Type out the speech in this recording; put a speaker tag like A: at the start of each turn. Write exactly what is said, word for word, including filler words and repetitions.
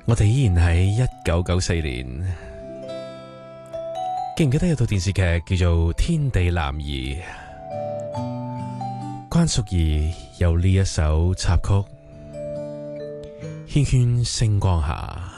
A: 我哋依然喺一九九四年，記唔記得有套電視劇叫做《天地男兒》？關淑怡有呢一首插曲《圈圈星光下》。